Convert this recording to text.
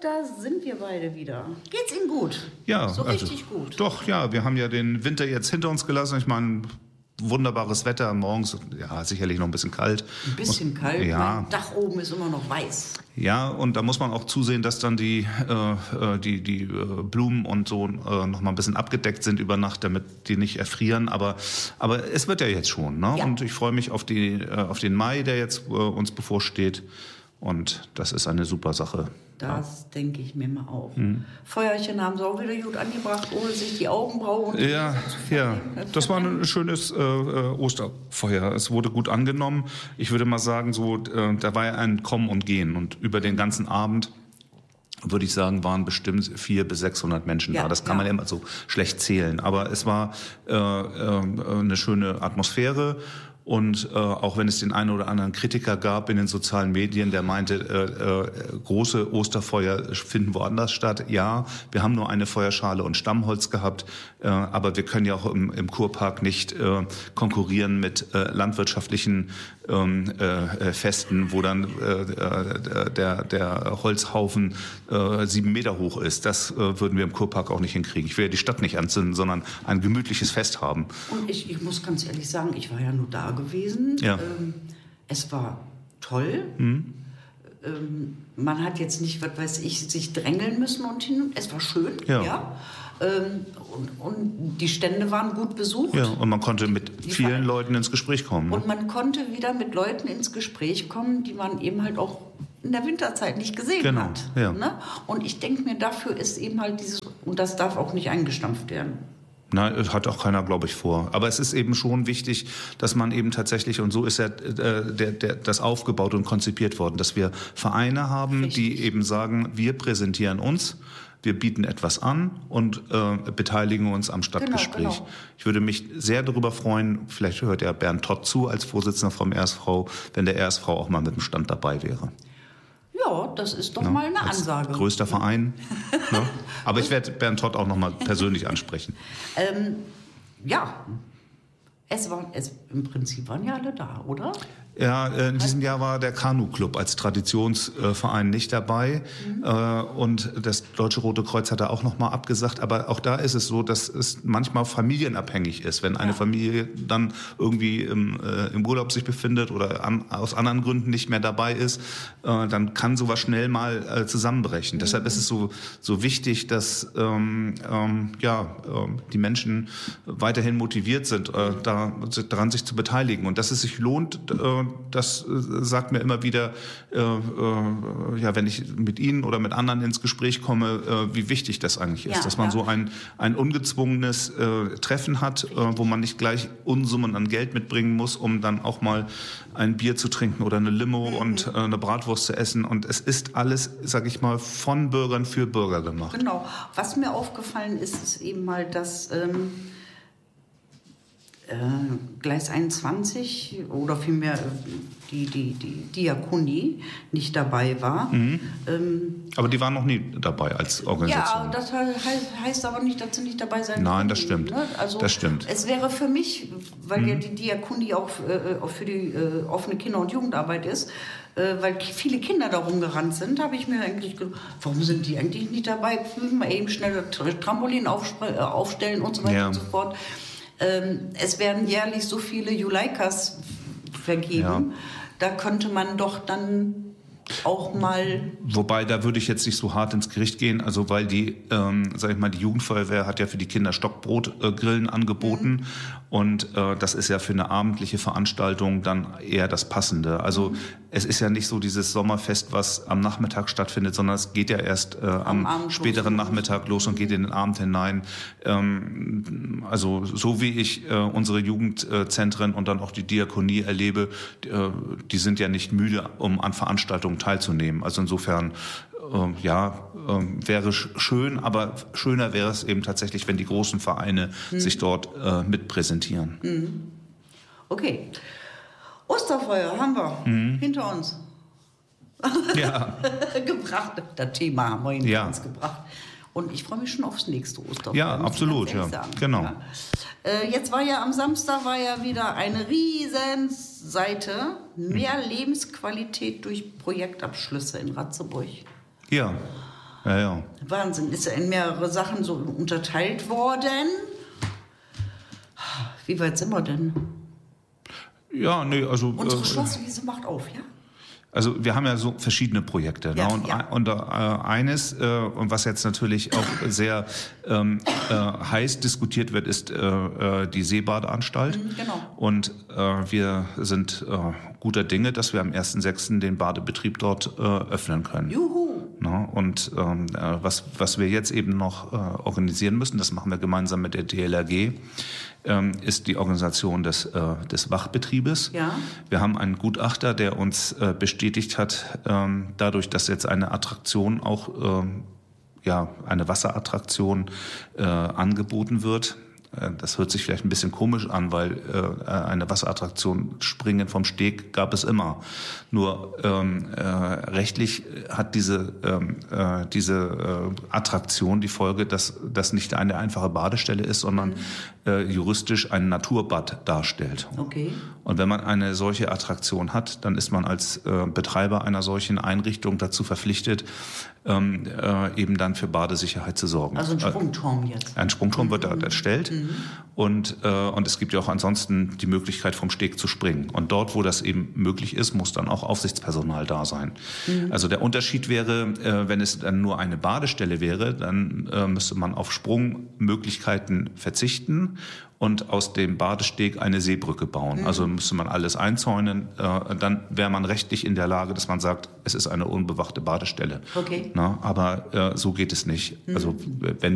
da sind wir beide wieder. Geht's Ihnen gut? Ja, so richtig gut. Doch, ja, wir haben ja den Winter jetzt hinter uns gelassen. Ich meine, wunderbares Wetter, morgens, ja, sicherlich noch ein bisschen kalt. Ein bisschen kalt, ja. Mein Dach oben ist immer noch weiß. Ja, und da muss man auch zusehen, dass dann die Blumen und so noch mal ein bisschen abgedeckt sind über Nacht, damit die nicht erfrieren. Aber es wird ja jetzt schon, ne? Ja. Und ich freue mich auf den Mai, der jetzt uns bevorsteht. Und das ist eine super Sache. Das denke ich mir mal auch. Feuerchen haben sie auch wieder gut angebracht, ohne sich die Augenbrauen zu ja, das war ein schönes Osterfeuer. Es wurde gut angenommen. Ich würde mal sagen, so da war ja ein Kommen und Gehen. Und über den ganzen Abend, würde ich sagen, waren bestimmt 400 bis 600 Menschen da. Das kann man immer so schlecht zählen. Aber es war eine schöne Atmosphäre. Und auch wenn es den einen oder anderen Kritiker gab in den sozialen Medien, der meinte, große Osterfeuer finden woanders statt. Ja, wir haben nur eine Feuerschale und Stammholz gehabt, aber wir können ja auch im Kurpark nicht konkurrieren mit landwirtschaftlichen Festen, wo dann der Holzhaufen 7 Meter hoch ist. Das würden wir im Kurpark auch nicht hinkriegen. Ich will ja die Stadt nicht anzünden, sondern ein gemütliches Fest haben. Und ich muss ganz ehrlich sagen, ich war ja nur da gewesen. Ja. Es war toll. Man hat jetzt nicht, was weiß ich, sich drängeln müssen und hin. Es war schön, ja. Und die Stände waren gut besucht. Ja, und man konnte mit vielen Leuten ins Gespräch kommen. Ne? Und man konnte wieder mit Leuten ins Gespräch kommen, die man eben halt auch in der Winterzeit nicht gesehen hat. Ja. Ne? Und ich denke mir, dafür ist eben halt dieses, und das darf auch nicht eingestampft werden. Nein, hat auch keiner, glaube ich, vor. Aber es ist eben schon wichtig, dass man eben tatsächlich, und so ist ja das aufgebaut und konzipiert worden, dass wir Vereine haben, die eben sagen, wir präsentieren uns, wir bieten etwas an und beteiligen uns am Stadtgespräch. Genau. Ich würde mich sehr darüber freuen, vielleicht hört ja Bernd Todt zu als Vorsitzender vom RSV, wenn der RSV auch mal mit dem Stand dabei wäre. Ja, das ist doch mal eine Ansage. Größter Verein. Ne? Aber ich werde Bernd Todt auch noch mal persönlich ansprechen. Ja, im Prinzip waren ja alle da, oder? Ja, in diesem Jahr war der Kanu-Club als Traditionsverein nicht dabei. Und das Deutsche Rote Kreuz hat da auch noch mal abgesagt. Aber auch da ist es so, dass es manchmal familienabhängig ist. Wenn eine Familie dann irgendwie im Urlaub sich befindet oder aus anderen Gründen nicht mehr dabei ist, dann kann sowas schnell mal zusammenbrechen. Deshalb ist es so wichtig, dass die Menschen weiterhin motiviert sind, daran sich zu beteiligen. Und dass es sich lohnt, das sagt mir immer wieder, wenn ich mit Ihnen oder mit anderen ins Gespräch komme, wie wichtig das eigentlich ist. Dass man so ein ungezwungenes Treffen hat, wo man nicht gleich Unsummen an Geld mitbringen muss, um dann auch mal ein Bier zu trinken oder eine Limo und eine Bratwurst zu essen. Und es ist alles, sag ich mal, von Bürgern für Bürger gemacht. Genau. Was mir aufgefallen ist, ist eben mal, dass Gleis 21 oder vielmehr die Diakonie nicht dabei war. Aber die waren noch nie dabei als Organisation. Ja, das heißt aber nicht, dass sie nicht dabei sein Nein, das stimmt. Ne? Also das stimmt. Es wäre für mich, weil ja die Diakonie auch für die offene Kinder- und Jugendarbeit ist, weil viele Kinder da rumgerannt sind, habe ich mir eigentlich gedacht, warum sind die eigentlich nicht dabei? Mal eben schnell das Trampolin aufstellen und so weiter und so fort. Es werden jährlich so viele Juleikas vergeben. Ja. Da könnte man doch dann auch mal... Wobei, da würde ich jetzt nicht so hart ins Gericht gehen, also weil die Jugendfeuerwehr hat ja für die Kinder Stockbrotgrillen angeboten und das ist ja für eine abendliche Veranstaltung dann eher das Passende. Also es ist ja nicht so dieses Sommerfest, was am Nachmittag stattfindet, sondern es geht ja erst am späteren Nachmittag los und geht in den Abend hinein. Also so wie ich unsere Jugendzentren und dann auch die Diakonie erlebe, die sind ja nicht müde, um an Veranstaltungen teilzunehmen. Also insofern, wäre schön, aber schöner wäre es eben tatsächlich, wenn die großen Vereine sich dort mit präsentieren. Okay. Osterfeuer haben wir hinter uns. Ja. Gebracht. Das Thema haben wir hinter uns gebracht. Und ich freue mich schon aufs nächste Osterfeuer. Ja, absolut. Ja. Genau. Ja. Jetzt am Samstag wieder eine Riesenseite. Mehr Lebensqualität durch Projektabschlüsse in Ratzeburg. Ja. Ja. Wahnsinn. Ist er in mehrere Sachen so unterteilt worden? Wie weit sind wir denn? Ja, nee, also... Unsere Schlosswiese macht auf, ja? Also wir haben ja so verschiedene Projekte. Ja, ne? Und eines, und was jetzt natürlich auch sehr heiß diskutiert wird, ist die Seebadeanstalt. Genau. Und wir sind guter Dinge, dass wir am 1.6. den Badebetrieb dort öffnen können. Juhu! Ne? Und was wir jetzt eben noch organisieren müssen, das machen wir gemeinsam mit der DLRG, ist die Organisation des Wachbetriebes. Ja. Wir haben einen Gutachter, der uns bestätigt hat, dadurch, dass jetzt eine Attraktion auch, eine Wasserattraktion angeboten wird. Das hört sich vielleicht ein bisschen komisch an, weil eine Wasserattraktion, Springen vom Steg, gab es immer. Nur rechtlich hat diese Attraktion die Folge, dass das nicht eine einfache Badestelle ist, sondern juristisch ein Naturbad darstellt. Okay. Und wenn man eine solche Attraktion hat, dann ist man als Betreiber einer solchen Einrichtung dazu verpflichtet, eben dann für Badesicherheit zu sorgen. Also ein Sprungturm jetzt. Ein Sprungturm wird da erstellt. Und es gibt ja auch ansonsten die Möglichkeit, vom Steg zu springen. Und dort, wo das eben möglich ist, muss dann auch Aufsichtspersonal da sein. Also der Unterschied wäre, wenn es dann nur eine Badestelle wäre, dann müsste man auf Sprungmöglichkeiten verzichten und aus dem Badesteg eine Seebrücke bauen. Also müsste man alles einzäunen. Dann wäre man rechtlich in der Lage, dass man sagt, es ist eine unbewachte Badestelle. Okay. Na, aber so geht es nicht. Also wenn